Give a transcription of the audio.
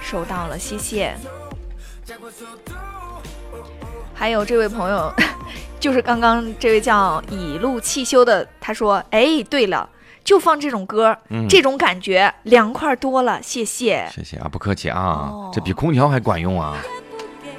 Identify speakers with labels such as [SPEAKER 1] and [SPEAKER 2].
[SPEAKER 1] 收到了，谢谢。还有这位朋友就是刚刚这位叫以路汽修的，他说哎对了，就放这种歌，这种感觉凉快多了，谢谢
[SPEAKER 2] 谢谢啊，不客气啊，这比空调还管用啊。